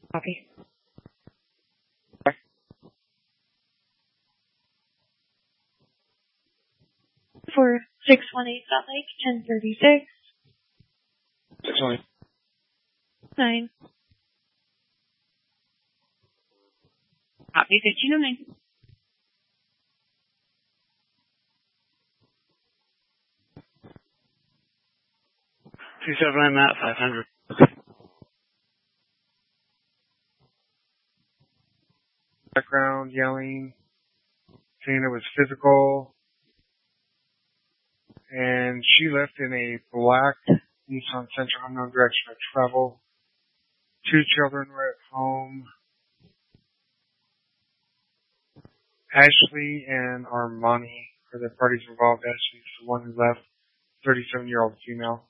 Copy. For 618 Salt Lake, 1036. 618. 9. Copy 1509. 279 Matt, 500. Background yelling, saying it was physical, and she left in a black Nissan Sentra unknown direction of travel. 2 children were at home. Ashley and Armani are the parties involved. Ashley's the one who left, 37-year-old female.